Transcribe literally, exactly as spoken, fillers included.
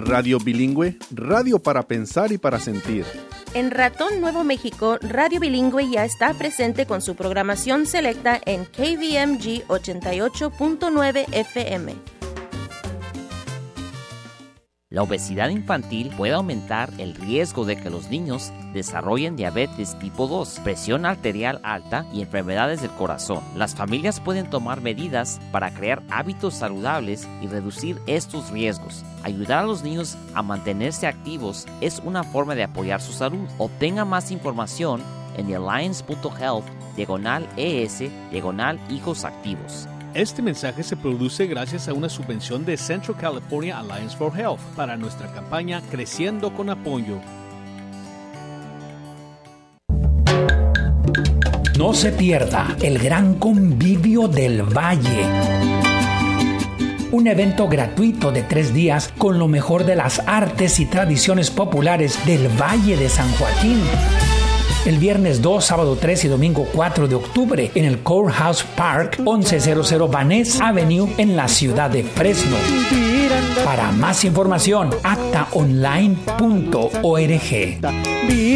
Radio Bilingüe, radio para pensar y para sentir. En Ratón Nuevo México, Radio Bilingüe ya está presente con su programación selecta en K V M G ochenta y ocho punto nueve F M. La obesidad infantil puede aumentar el riesgo de que los niños desarrollen diabetes tipo dos, presión arterial alta y enfermedades del corazón. Las familias pueden tomar medidas para crear hábitos saludables y reducir estos riesgos. Ayudar a los niños a mantenerse activos es una forma de apoyar su salud. Obtenga más información en thealliance.health diagonal ES diagonal hijos activos. Este mensaje se produce gracias a una subvención de Central California Alliance for Health para nuestra campaña Creciendo con Apoyo. No se pierda el Gran Convivio del Valle. Un evento gratuito de tres días con lo mejor de las artes y tradiciones populares del Valle de San Joaquín. El viernes dos, sábado tres y domingo cuatro de octubre en el Courthouse Park, once cero cero Vaness Avenue en la ciudad de Fresno. Para más información, acta online punto org.